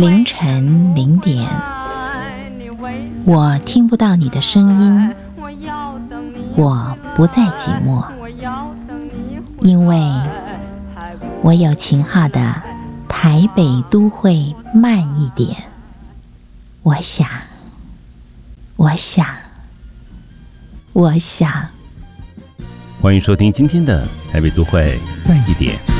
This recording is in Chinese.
凌晨0点，我听不到你的声音，我不再寂寞，因为我有秦昊的台北都会慢一点。我想， 欢迎收听今天的台北都会慢一点。